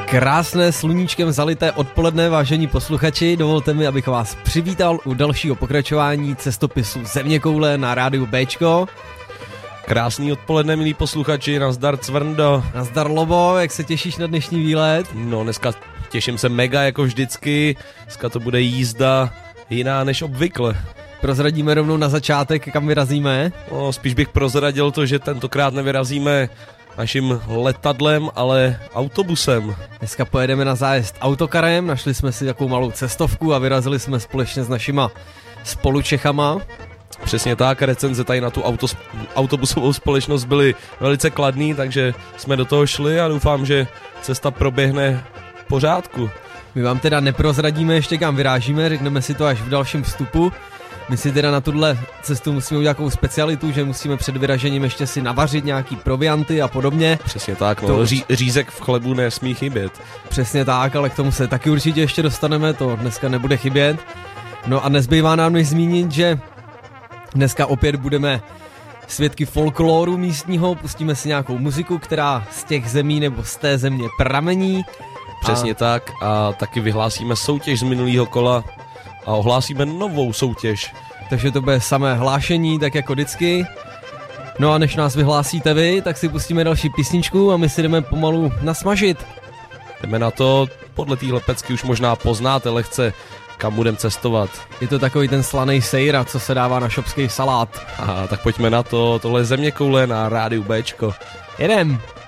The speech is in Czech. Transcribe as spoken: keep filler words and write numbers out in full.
Krásné sluníčkem zalité odpoledne, vážení posluchači, dovolte mi, abych vás přivítal u dalšího pokračování cestopisu Zeměkoule na rádiu Béčko. Krásný odpoledne, milí posluchači, nazdar Cvrndo. Nazdar Lobo, jak se těšíš na dnešní výlet? No, dneska těším se mega jako vždycky, dneska to bude jízda jiná než obvykle. Prozradíme rovnou na začátek, kam vyrazíme? No, spíš bych prozradil to, že tentokrát nevyrazíme naším letadlem, ale autobusem. Dneska pojedeme na zájezd autokarem, našli jsme si takovou malou cestovku a vyrazili jsme společně s našima spolučechama. Přesně tak, recenze tady na tu auto, autobusovou společnost byly velice kladný, takže jsme do toho šli a doufám, že cesta proběhne v pořádku. My vám teda neprozradíme ještě, kam vyrážíme, řekneme si to až v dalším vstupu. My si teda na tuhle cestu musíme udělat takovou specialitu, že musíme před vyražením ještě si navařit nějaký provianty a podobně. Přesně tak, no, to... Ří, řízek v chlebu nesmí chybět. Přesně tak, ale k tomu se taky určitě ještě dostaneme, to dneska nebude chybět. No a nezbývá nám než zmínit, že dneska opět budeme svědky folkloru místního, pustíme si nějakou muziku, která z těch zemí nebo z té země pramení. Přesně a... tak a taky vyhlásíme soutěž z minulého kola a ohlásíme novou soutěž. Takže to bude samé hlášení, tak jako vždycky. No a než nás vyhlásíte vy, tak si pustíme další písničku a my si jdeme pomalu nasmažit. Jdeme na to, podle téhle pecky už možná poznáte lehce, kam budem cestovat. Je to takový ten slanej sejra, co se dává na šopský salát. Aha, tak pojďme na to, tohle je Zeměkoule na rádiu Béčko. Jedem!